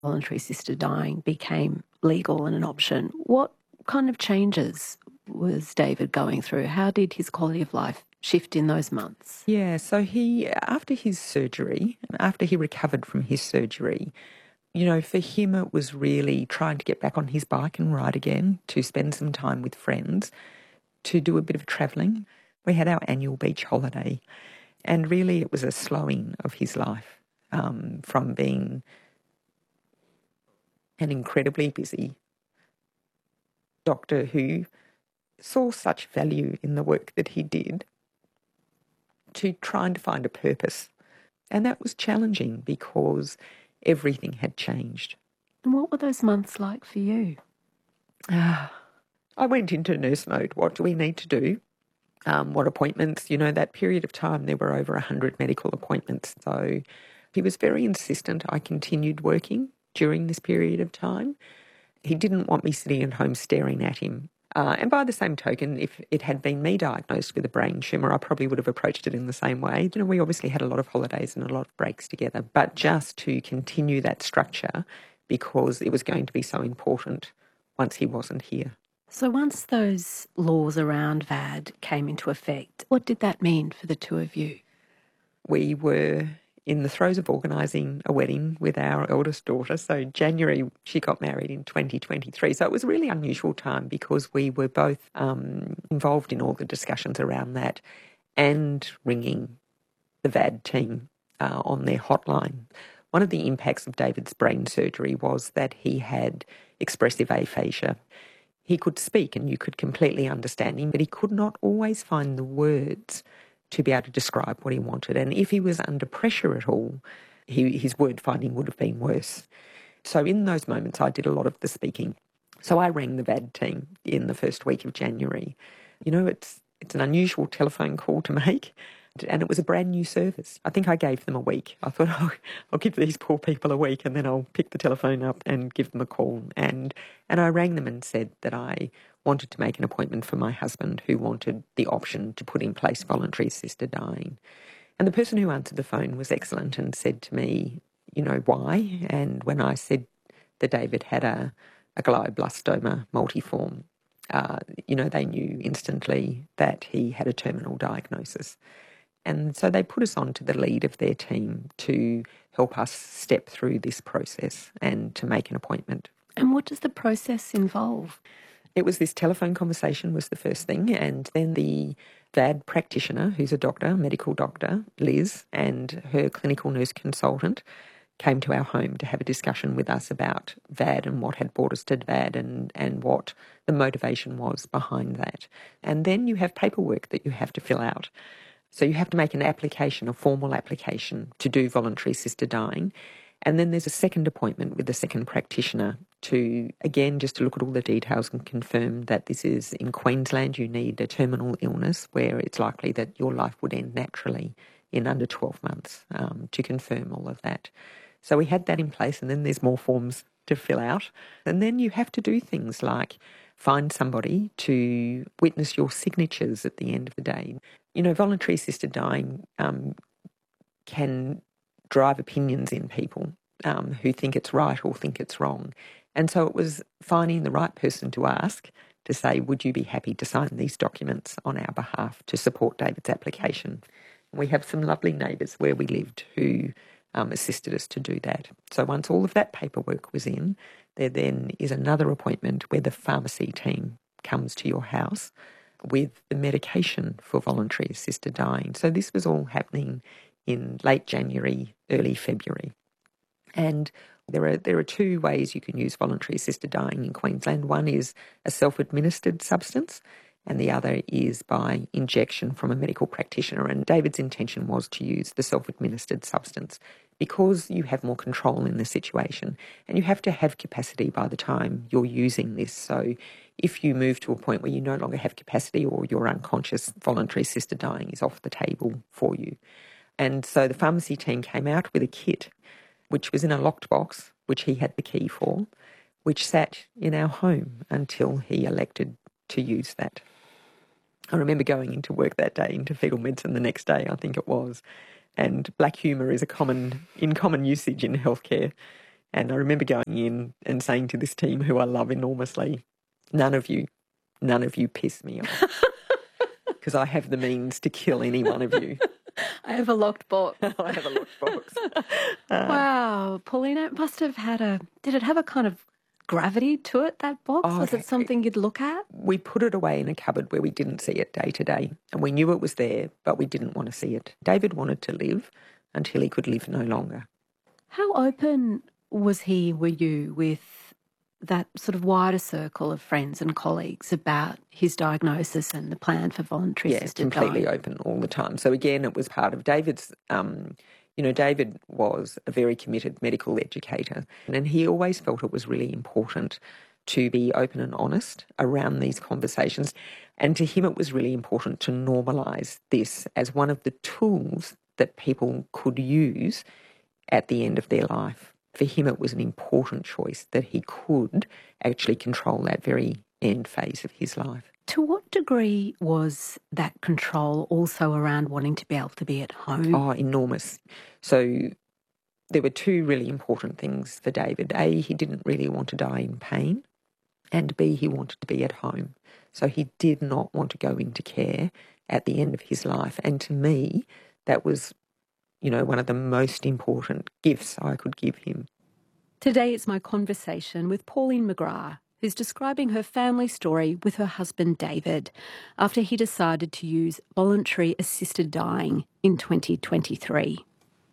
voluntary assisted dying became legal and an option, what kind of changes was David going through? How did his quality of life shift in those months? Yeah, so after his surgery, after he recovered from his surgery, for him it was really trying to get back on his bike and ride again, to spend some time with friends, to do a bit of travelling. We had our annual beach holiday, and really it was a slowing of his life from being an incredibly busy doctor who saw such value in the work that he did to trying to find a purpose. And that was challenging because everything had changed. And what were those months like for you? I went into nurse mode. What do we need to do? What appointments? That period of time, there were over 100 medical appointments. So he was very insistent I continued working during this period of time. He didn't want me sitting at home staring at him. And by the same token, if it had been me diagnosed with a brain tumour, I probably would have approached it in the same way. We obviously had a lot of holidays and a lot of breaks together, but just to continue that structure because it was going to be so important once he wasn't here. So once those laws around VAD came into effect, what did that mean for the two of you? We were in the throes of organising a wedding with our eldest daughter. So January, she got married in 2023. So it was a really unusual time because we were both involved in all the discussions around that and ringing the VAD team on their hotline. One of the impacts of David's brain surgery was that he had expressive aphasia. He could speak and you could completely understand him, but he could not always find the words to be able to describe what he wanted. And if he was under pressure at all, his word finding would have been worse. So in those moments, I did a lot of the speaking. So I rang the VAD team in the first week of January. It's an unusual telephone call to make, and it was a brand new service. I think I gave them a week. I thought, I'll give these poor people a week and then I'll pick the telephone up and give them a call. And I rang them and said that I wanted to make an appointment for my husband who wanted the option to put in place voluntary assisted dying. And the person who answered the phone was excellent and said to me, why? And when I said that David had a glioblastoma multiforme, they knew instantly that he had a terminal diagnosis. And so they put us on to the lead of their team to help us step through this process and to make an appointment. And what does the process involve? It was this telephone conversation was the first thing, and then the VAD practitioner, who's a doctor, medical doctor, Liz, and her clinical nurse consultant came to our home to have a discussion with us about VAD and what had brought us to VAD and what the motivation was behind that. And then you have paperwork that you have to fill out. So you have to make an application, a formal application to do voluntary assisted dying. And then there's a second appointment with the second practitioner to, again, just to look at all the details and confirm that this is in Queensland. You need a terminal illness where it's likely that your life would end naturally in under 12 months to confirm all of that. So we had that in place, and then there's more forms to fill out. And then you have to do things like find somebody to witness your signatures at the end of the day. Voluntary assisted dying can drive opinions in people who think it's right or think it's wrong. And so it was finding the right person to ask to say, would you be happy to sign these documents on our behalf to support David's application? We have some lovely neighbours where we lived who assisted us to do that. So once all of that paperwork was in, there then is another appointment where the pharmacy team comes to your house with the medication for voluntary assisted dying. So this was all happening in late January, early February. And there are two ways you can use voluntary assisted dying in Queensland. One is a self-administered substance, and the other is by injection from a medical practitioner. And David's intention was to use the self-administered substance because you have more control in the situation and you have to have capacity by the time you're using this. So if you move to a point where you no longer have capacity or you're unconscious, voluntary assisted dying is off the table for you. And so the pharmacy team came out with a kit, which was in a locked box, which he had the key for, which sat in our home until he elected to use that. I remember going into work that day, into fetal medicine the next day, I think it was, and black humour is in common usage in healthcare. And I remember going in and saying to this team, who I love enormously, none of you piss me off, because I have the means to kill any one of you. I have a locked box. I have a locked box. Wow. Paulina, it must have did it have a kind of gravity to it, that box? Was it something you'd look at? We put it away in a cupboard where we didn't see it day to day. And we knew it was there, but we didn't want to see it. David wanted to live until he could live no longer. How open were you, with that sort of wider circle of friends and colleagues about his diagnosis and the plan for voluntary assisted dying? Completely open all the time. So again, it was part of David's, David was a very committed medical educator, and he always felt it was really important to be open and honest around these conversations. And to him, it was really important to normalise this as one of the tools that people could use at the end of their life. For him, it was an important choice that he could actually control that very end phase of his life. To what degree was that control also around wanting to be able to be at home? Oh, enormous. So there were two really important things for David. A, he didn't really want to die in pain, and B, he wanted to be at home. So he did not want to go into care at the end of his life. And to me, that was, one of the most important gifts I could give him. Today it's my conversation with Pauline McGrath, who's describing her family story with her husband David after he decided to use voluntary assisted dying in 2023.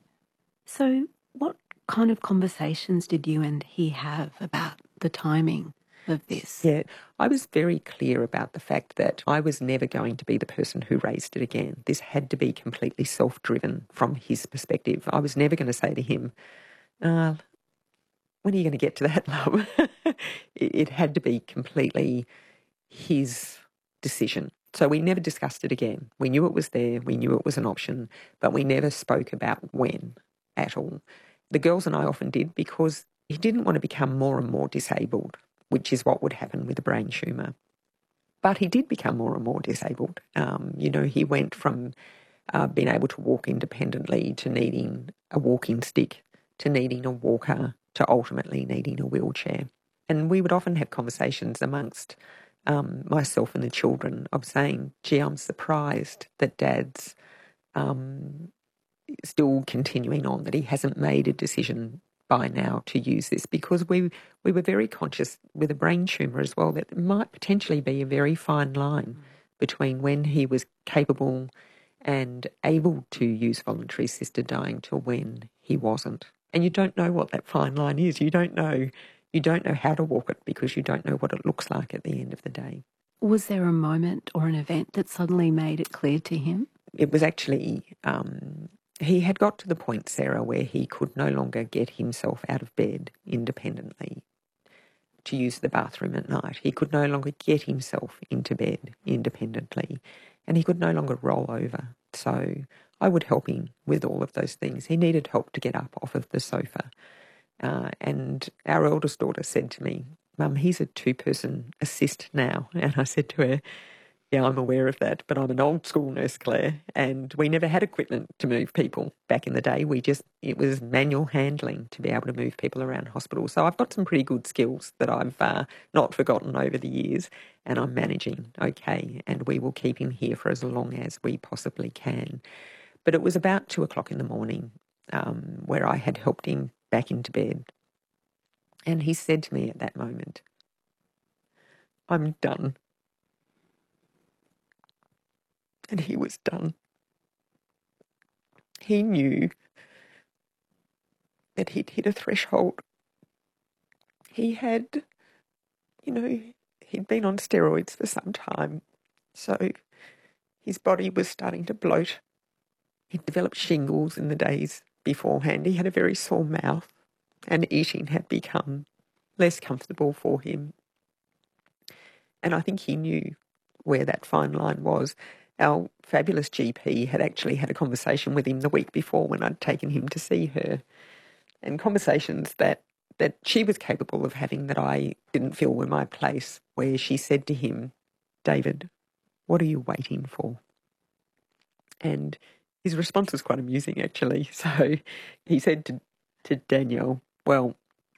So what kind of conversations did you and he have about the timing of this? Yeah, I was very clear about the fact that I was never going to be the person who raised it again. This had to be completely self-driven from his perspective. I was never going to say to him, when are you going to get to that, love? It had to be completely his decision. So we never discussed it again. We knew it was there. We knew it was an option, but we never spoke about when at all. The girls and I often did, because he didn't want to become more and more disabled, which is what would happen with a brain tumour. But he did become more and more disabled. He went from being able to walk independently to needing a walking stick, to needing a walker, to ultimately needing a wheelchair. And we would often have conversations amongst myself and the children of saying, gee, I'm surprised that Dad's still continuing on, that he hasn't made a decision by now to use this, because we were very conscious with a brain tumour as well that there might potentially be a very fine line between when he was capable and able to use voluntary assisted dying to when he wasn't. And you don't know what that fine line is. You don't know how to walk it, because you don't know what it looks like at the end of the day. Was there a moment or an event that suddenly made it clear to him? It was actually he had got to the point, Sarah, where he could no longer get himself out of bed independently to use the bathroom at night. He could no longer get himself into bed independently, and he could no longer roll over. So I would help him with all of those things. He needed help to get up off of the sofa. And our eldest daughter said to me, Mum, he's a 2-person assist now. And I said to her, yeah, I'm aware of that, but I'm an old school nurse, Claire, and we never had equipment to move people back in the day. It was manual handling to be able to move people around hospitals. So I've got some pretty good skills that I've not forgotten over the years, and I'm managing okay, and we will keep him here for as long as we possibly can. But it was about 2:00 in the morning where I had helped him back into bed. And he said to me at that moment, I'm done. And he was done. He knew that he'd hit a threshold. He had, he'd been on steroids for some time, so his body was starting to bloat. He'd developed shingles in the days beforehand. He had a very sore mouth, and eating had become less comfortable for him. And I think he knew where that fine line was. Our fabulous GP had actually had a conversation with him the week before when I'd taken him to see her, and conversations that she was capable of having that I didn't feel were my place, where she said to him, David, what are you waiting for? And his response was quite amusing, actually. So he said to Danielle, well,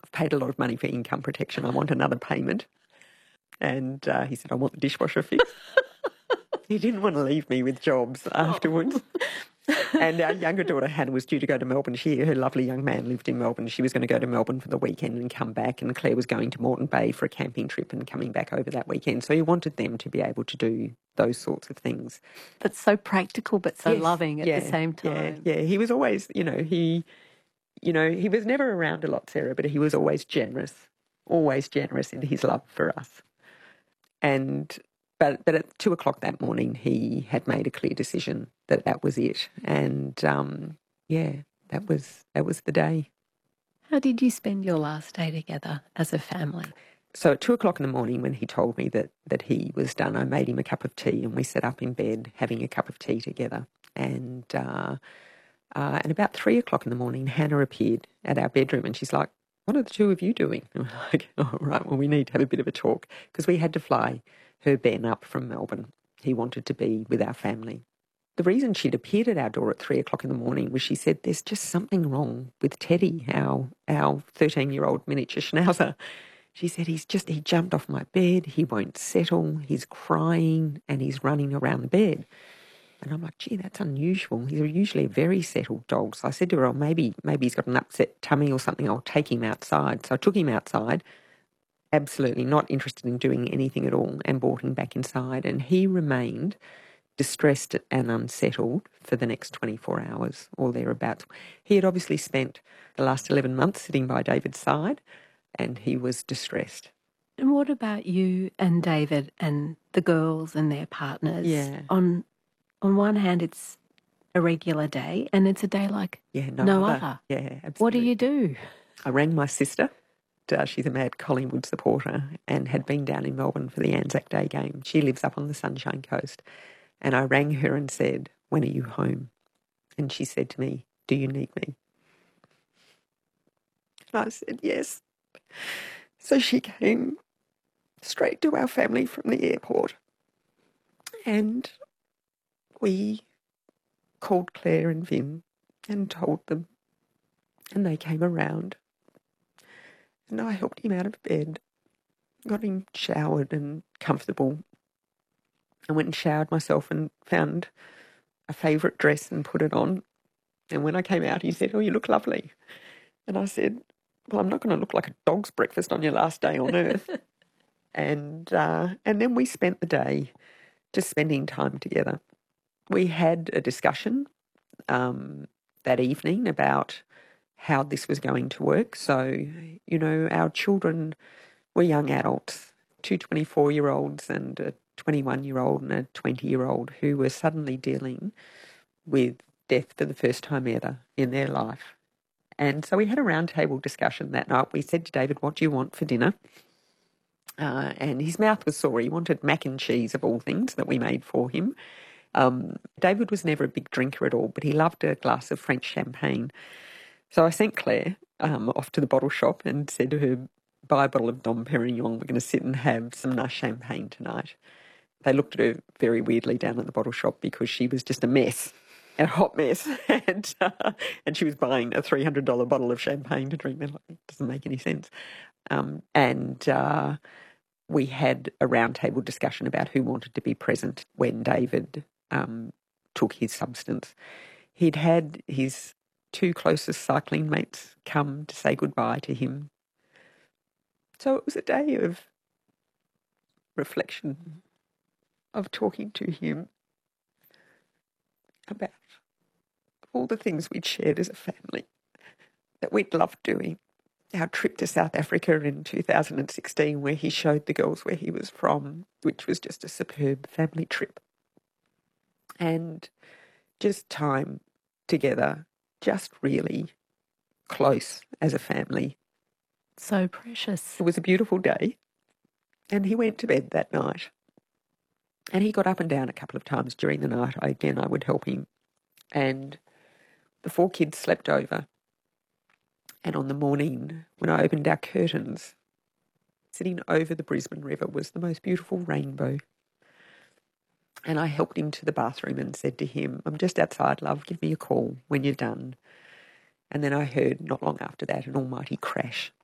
I've paid a lot of money for income protection. I want another payment. And he said, I want the dishwasher fixed. He didn't want to leave me with jobs afterwards. And our younger daughter, Hannah, was due to go to Melbourne. Her lovely young man lived in Melbourne. She was going to go to Melbourne for the weekend and come back. And Claire was going to Moreton Bay for a camping trip and coming back over that weekend. So he wanted them to be able to do those sorts of things. That's so practical but so loving at the same time. Yeah. He was always, he was never around a lot, Sarah, but he was always generous in his love for us. But at 2:00 that morning, he had made a clear decision that was it. And that was the day. How did you spend your last day together as a family? So at 2:00 in the morning, when he told me that he was done, I made him a cup of tea, and we sat up in bed having a cup of tea together. And about 3:00 in the morning, Hannah appeared at our bedroom, and she's like, "What are the two of you doing?" And we're like, "Oh, right, well, we need to have a bit of a talk," because we had to fly her Ben up from Melbourne. He wanted to be with our family. The reason she'd appeared at our door at 3:00 in the morning was she said, "There's just something wrong with Teddy, our 13-year-old miniature schnauzer." She said, he jumped off my bed, he won't settle, he's crying and he's running around the bed. And I'm like, gee, that's unusual. He's usually a very settled dog. So I said to her, oh, maybe he's got an upset tummy or something. I'll take him outside. So I took him outside, absolutely not interested in doing anything at all, and brought him back inside. And he remained distressed and unsettled for the next 24 hours or thereabouts. He had obviously spent the last 11 months sitting by David's side, and he was distressed. And what about you and David and the girls and their partners? Yeah. On one hand, it's a regular day, and it's a day like no other. Yeah, absolutely. What do you do? I rang my sister. She's a mad Collingwood supporter and had been down in Melbourne for the Anzac Day game. She lives up on the Sunshine Coast. And I rang her and said, when are you home? And she said to me, do you need me? And I said, yes. So she came straight to our family from the airport, and we called Claire and Vin and told them, and they came around, and I helped him out of bed, got him showered and comfortable. I went and showered myself and found a favourite dress and put it on. And when I came out, he said, oh, you look lovely. And I said, well, I'm not going to look like a dog's breakfast on your last day on earth. And then we spent the day just spending time together. We had a discussion that evening about how this was going to work. So, our children were young adults, two 24-year-olds and a 21-year-old and a 20-year-old who were suddenly dealing with death for the first time ever in their life. And so we had a roundtable discussion that night. We said to David, what do you want for dinner? And his mouth was sore. He wanted mac and cheese, of all things, that we made for him. David was never a big drinker at all, but he loved a glass of French champagne. So I sent Claire off to the bottle shop and said to her, buy a bottle of Dom Perignon. We're going to sit and have some nice champagne tonight. They looked at her very weirdly down at the bottle shop because she was just a mess. A hot mess, and she was buying a $300 bottle of champagne to drink. It doesn't make any sense. We had a roundtable discussion about who wanted to be present when David took his substance. He'd had his two closest cycling mates come to say goodbye to him. So it was a day of reflection, of talking to him about all the things we'd shared as a family that we'd loved doing. Our trip to South Africa in 2016, where he showed the girls where he was from, which was just a superb family trip. And just time together, just really close as a family. So precious. It was a beautiful day. And he went to bed that night. And he got up and down a couple of times during the night. I would help him. And the four kids slept over. And on the morning, when I opened our curtains, sitting over the Brisbane River was the most beautiful rainbow. And I helped him to the bathroom and said to him, I'm just outside, love, give me a call when you're done. And then I heard, not long after that, an almighty crash.